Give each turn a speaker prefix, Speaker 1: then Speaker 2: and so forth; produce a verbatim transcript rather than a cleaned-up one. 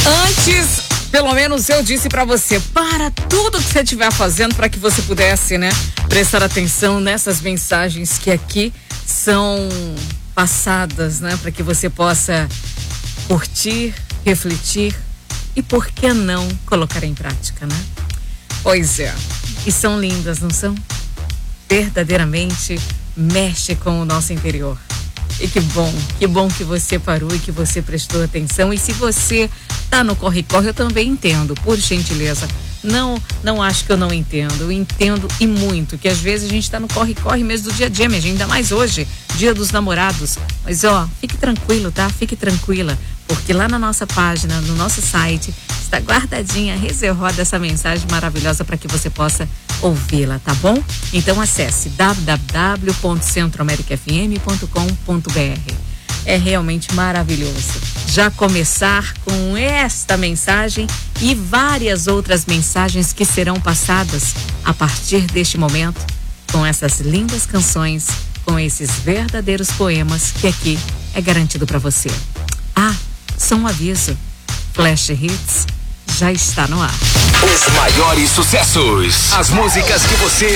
Speaker 1: Antes, pelo menos eu disse pra você, para tudo que você estiver fazendo para que você pudesse, né, prestar atenção nessas mensagens que aqui são passadas, né, para que você possa curtir, refletir e, por que não, colocar em prática, né? Pois é, e são lindas, não são? Verdadeiramente mexe com o nosso interior. E que bom, que bom que você parou e que você prestou atenção. E se você tá no corre-corre, eu também entendo, por gentileza. Não, não acho que eu não entendo. Eu entendo e muito, que às vezes a gente tá no corre-corre mesmo do dia a dia, minha gente, ainda mais hoje, Dia dos Namorados. Mas ó, fique tranquilo, tá? Fique tranquila, porque lá na nossa página, no nosso site, está guardadinha, reservada essa mensagem maravilhosa para que você possa ouvi-la, tá bom? Então acesse w w w ponto centro américa f m ponto com ponto b r. É realmente maravilhoso já começar com esta mensagem e várias outras mensagens que serão passadas a partir deste momento, com essas lindas canções, com esses verdadeiros poemas que aqui é garantido para você. Ah, só um aviso, Flash Hits já está no ar.
Speaker 2: Os maiores sucessos, as músicas que você